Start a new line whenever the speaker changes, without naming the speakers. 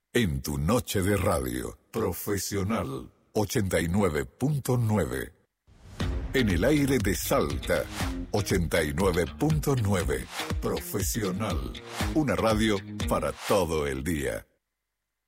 En tu noche de radio, Profesional 89.9. En el aire de Salta, 89.9. Profesional. Una radio para todo el día.